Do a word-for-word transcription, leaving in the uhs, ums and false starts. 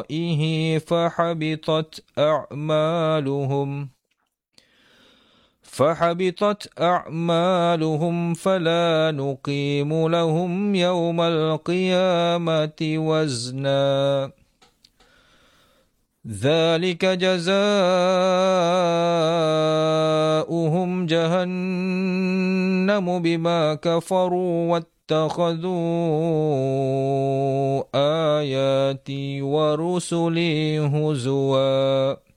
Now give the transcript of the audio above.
فحبطت أعمالهم فحبطت أعمالهم فلا نقيم لهم يوم القيامة وزنا ذلك جزاؤهم جهنم بما كفروا واتخذوا آياتي ورسلي هزوا